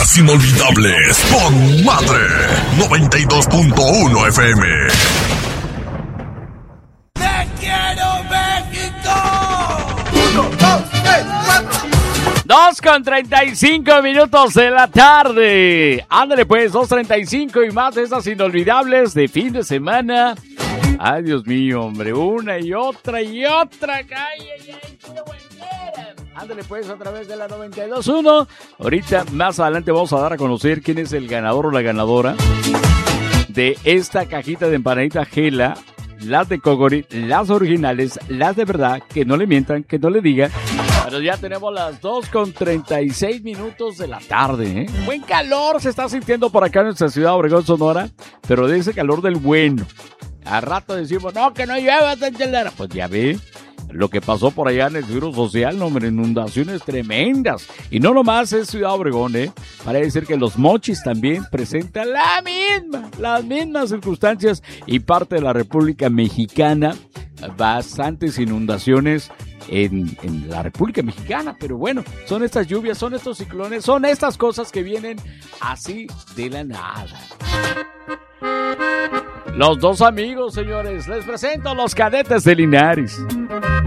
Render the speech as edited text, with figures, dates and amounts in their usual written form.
días inolvidables con Madre 92.1 FM. ¡Te quiero, México! 1, 2, 3, 4. 2:35 de la tarde. Ándale pues, 2:35 y más de esas inolvidables de fin de semana. Ay, Dios mío, hombre, una y otra. ¡Ay, qué buenera! Ándale pues, a través de la 92.1. Ahorita, más adelante, vamos a dar a conocer quién es el ganador o la ganadora de esta cajita de empanadita Gela. Las de Cogori, las originales, las de verdad, que no le mientan, que no le digan. Pero ya tenemos las 2:36 de la tarde, ¿eh? Buen calor se está sintiendo por acá en nuestra ciudad, Obregón, Sonora, pero de ese calor del bueno. A rato decimos, no, que no llueva tan chelera. Pues ya ve lo que pasó por allá en el Seguro Social, no, hombre, inundaciones tremendas. Y no nomás es Ciudad Obregón, Parece decir que los Mochis también presentan las mismas circunstancias y parte de la República Mexicana, bastantes inundaciones en la República Mexicana, pero bueno, son estas lluvias, son estos ciclones, son estas cosas que vienen así de la nada. Los dos amigos, señores, les presento a los Cadetes de Linares.